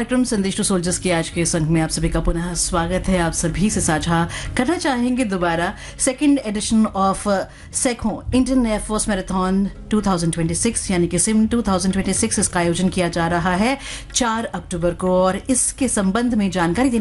कार्यक्रम संदेश to soldiers के आज के इस अंक में आप सभी का पुनः स्वागत है। आप सभी से साझा करना चाहेंगे दोबारा second edition of Seiko Indian air force marathon 2026 यानी कि सिम 2026। इसका आयोजन किया जा रहा है 4 अक्टूबर को और इसके संबंध में जानकारी